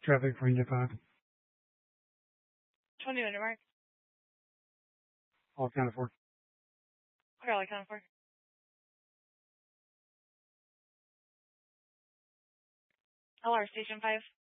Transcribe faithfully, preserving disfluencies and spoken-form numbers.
Traffic for Unit five. twenty minute mark. All accounted for. What are I counting for? L R Station five.